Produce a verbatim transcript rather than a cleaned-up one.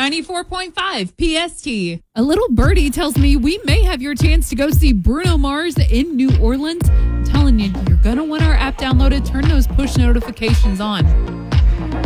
ninety-four point five P S T. A little birdie tells me we may have your chance to go see Bruno Mars in New Orleans. I'm telling you, you're going to want our app downloaded. Turn those push notifications on.